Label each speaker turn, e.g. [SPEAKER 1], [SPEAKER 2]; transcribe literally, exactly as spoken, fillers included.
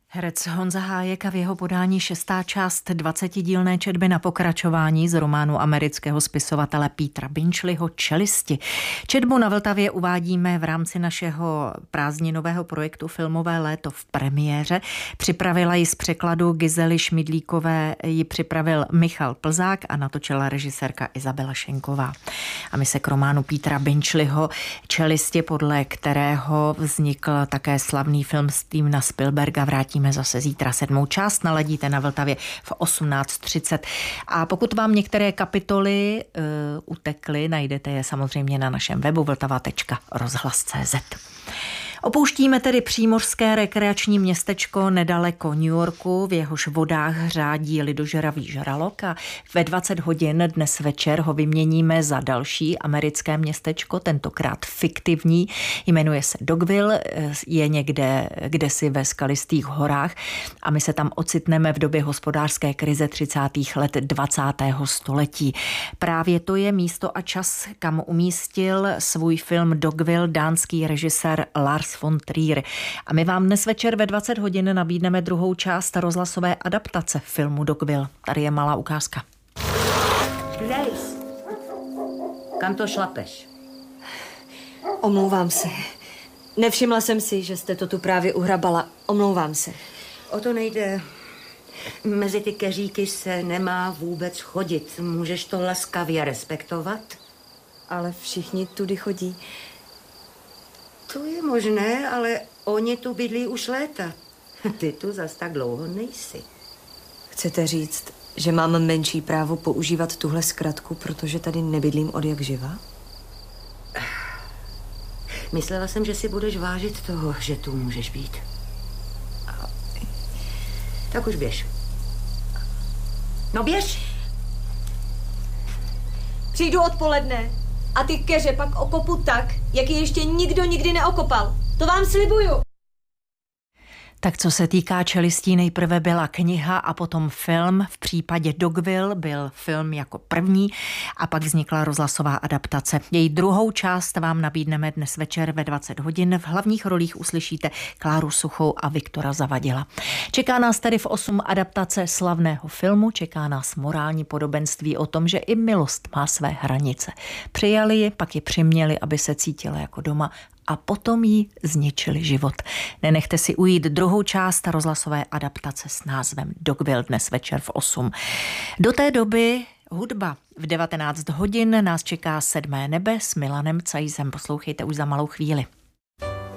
[SPEAKER 1] Herec Honza Hájek a v jeho podání šestá část dvacetidílné četby na pokračování z románu amerického spisovatele Petera Binchliho Čelisti. Četbu na Vltavě uvádíme v rámci našeho prázdninového projektu Filmové léto v premiéře. Připravila ji z překladu Gizely Šmidlíkové, ji připravil Michal Plzák a natočila režisérka Izabela Šenková. A my se k románu Petera Binchliho Čelisti, podle kterého vznikl také slavný film Stevena Spielberga, vrátíme zase zítra. Sedmou část naladíte na Vltavě v osmnáct třicet. A pokud vám některé kapitoly uh, utekly, najdete je samozřejmě na našem webu vltava tečka rozhlas tečka cé zet. Opouštíme tedy přímořské rekreační městečko nedaleko New Yorku, v jehož vodách řádí lidožravý žralok a ve dvacet hodin dnes večer ho vyměníme za další americké městečko, tentokrát fiktivní, jmenuje se Dogville, je někde kdesi ve skalistých horách a my se tam ocitneme v době hospodářské krize třicátých let dvacátého století. Právě to je místo a čas, kam umístil svůj film Dogville dánský režisér Lars von Trier. A my vám dnes večer ve dvacet hodin nabídneme druhou část rozhlasové adaptace filmu Dogville. Tady je malá ukázka.
[SPEAKER 2] Grace, kam to šlapeš?
[SPEAKER 3] Omlouvám se. Nevšimla jsem si, že jste to tu právě uhrabala. Omlouvám se.
[SPEAKER 2] O to nejde. Mezi ty keříky se nemá vůbec chodit. Můžeš to laskavě respektovat?
[SPEAKER 3] Ale všichni tudy chodí.
[SPEAKER 2] To je možné, ale oni tu bydlí už léta. Ty tu zas tak dlouho nejsi.
[SPEAKER 3] Chcete říct, že mám menší právo používat tuhle zkratku, protože tady nebydlím od jak živa?
[SPEAKER 2] Myslela jsem, že si budeš vážit toho, že tu můžeš být. Tak už běž. No běž!
[SPEAKER 3] Přijdu odpoledne a ty keře pak okopu tak, jak je ještě nikdo nikdy neokopal. To vám slibuju.
[SPEAKER 1] Tak co se týká Čelistí, nejprve byla kniha a potom film. V případě Dogville byl film jako první a pak vznikla rozhlasová adaptace. Její druhou část vám nabídneme dnes večer ve dvacet hodin. V hlavních rolích uslyšíte Kláru Suchou a Viktora Zavadila. Čeká nás tedy v osm adaptace slavného filmu, čeká nás morální podobenství o tom, že i milost má své hranice. Přijali ji, pak ji přiměli, aby se cítila jako doma, a potom jí zničili život. Nenechte si ujít druhou část rozhlasové adaptace s názvem Dogville dnes večer v osm. Do té doby hudba. V devatenáct hodin nás čeká Sedmé nebe s Milanem Caizem. Poslouchejte už za malou chvíli.